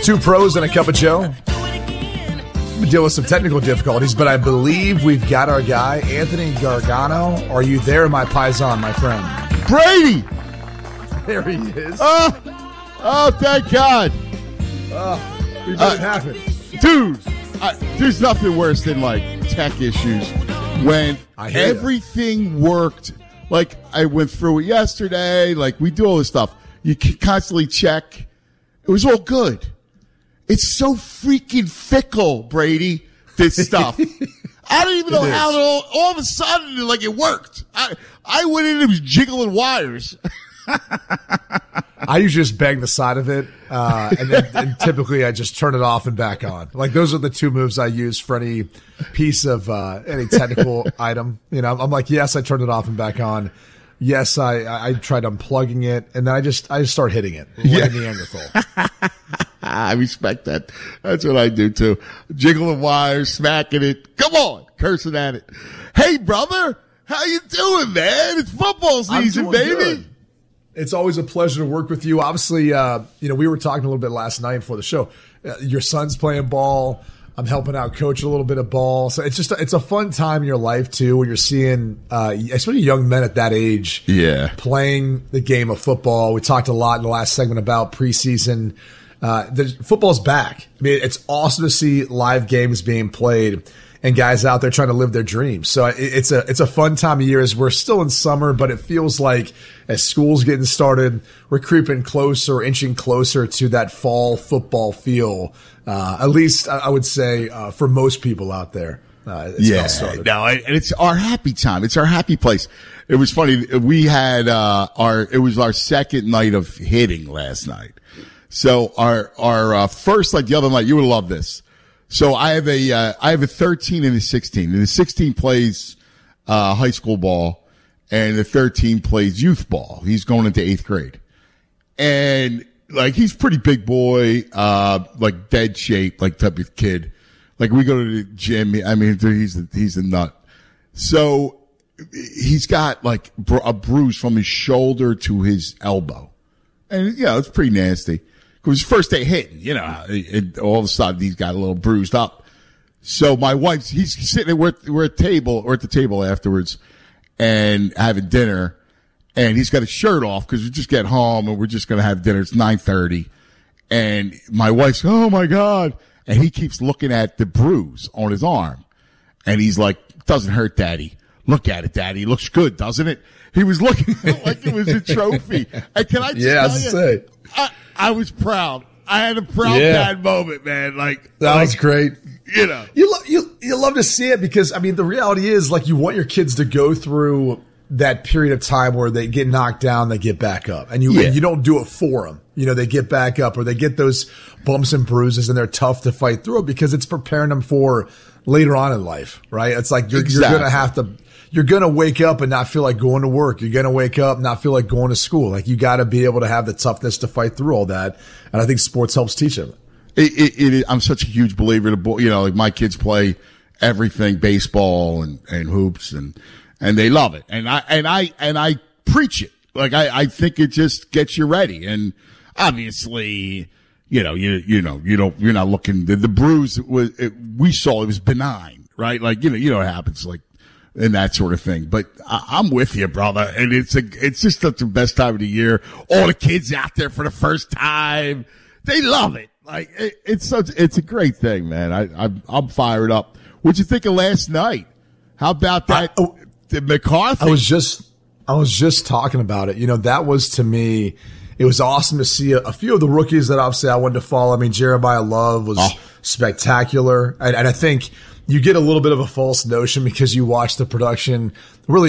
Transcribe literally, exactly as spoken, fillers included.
two pros and a cup of Joe. We deal with some technical difficulties, but I believe we've got our guy, Anthony Gargano. Are you there, my paisan, my friend? Brady! There he is. Oh, oh thank God. Oh, we made it happen. Dude, I, there's nothing worse than, like, tech issues when everything you. worked. Like, I went through it yesterday. Like, we do all this stuff. You can constantly check. It was all good. It's so freaking fickle, Brady, this stuff. I don't even know how it all, all of a sudden, like, it worked. I, I went in and it was jiggling wires. I usually just bang the side of it, uh, and then and typically I just turn it off and back on. Like, those are the two moves I use for any piece of uh, any technical item. You know, I'm like, yes, I turned it off and back on. Yes, I, I tried unplugging it, and then I just I just start hitting it like yeah. a Neanderthal. I respect that. That's what I do too. Jiggling wires, smacking it. Come on, cursing at it. Hey, brother, how you doing, man? It's football season, baby. Good. It's always a pleasure to work with you. Obviously, uh, you know, we were talking a little bit last night before the show. Uh, your son's playing ball. I'm helping out coach a little bit of ball. So it's just, it's a fun time in your life too, when you're seeing, uh, especially young men at that age, yeah, playing the game of football. We talked a lot in the last segment about preseason. Uh, the football's back. I mean, it's awesome to see live games being played and guys out there trying to live their dreams. So it, it's a, it's a fun time of year as we're still in summer, but it feels like as school's getting started, we're creeping closer, inching closer to that fall football feel. Uh, at least I would say, uh, for most people out there. Uh, it's yeah, no, and it's our happy time. It's our happy place. It was funny. We had, uh, our, it was our second night of hitting last night. So our, our, uh, first, like the other night, you would love this. So I have a, uh, I have a thirteen and a sixteen, and the sixteen plays, uh, high school ball, and the thirteen plays youth ball. He's going into eighth grade. And, like, he's pretty big boy, uh, like dead shape, like type of kid. Like, we go to the gym. I mean, he's a, he's a nut. So he's got like a bruise from his shoulder to his elbow. And, you know, it's pretty nasty. It was his first day hitting, you know, and all of a sudden he's got a little bruised up. So my wife, he's sitting, we're, we're at table, or at the table afterwards and having dinner, and he's got his shirt off because we just get home and we're just going to have dinner. It's nine thirty. And my wife's, oh my God. And he keeps looking at the bruise on his arm. And he's like, doesn't hurt, Daddy. Look at it, Daddy. It looks good, doesn't it? He was looking like it was a trophy. And can I just yeah, tell you, say. I, I was proud. I had a proud yeah. dad moment, man. Like that like, was great. You know, you lo- you you love to see it because I mean the reality is like you want your kids to go through that period of time where they get knocked down, they get back up, and you yeah. and you don't do it for them. You know, they get back up or they get those bumps and bruises, and they're tough to fight through because it's preparing them for later on in life, right? It's like you're, exactly. you're going to have to. You're going to wake up and not feel like going to work. You're going to wake up and not feel like going to school. Like you got to be able to have the toughness to fight through all that. And I think sports helps teach them. It, it, it, I'm such a huge believer in, you know, like my kids play everything, baseball and, and hoops, and, and they love it. And I, and I, and I preach it. Like I, I think it just gets you ready. And obviously, you know, you, you know, you don't, you're not looking, the, the bruise was, it, we saw it was benign, right? Like, you know, you know what happens, like, and that sort of thing. But I, I'm with you, brother. And it's a, it's just such the best time of the year. All the kids out there for the first time. They love it. Like, it, it's such, it's a great thing, man. I, I'm, I'm fired up. What'd you think of last night? How about that? I, oh, the McCarthy? I was just, I was just talking about it. You know, that was to me, it was awesome to see a, a few of the rookies that obviously I wanted to follow. I mean, Jeremiah Love was oh. spectacular. And, and I think, you get a little bit of a false notion because you watch the production. Really,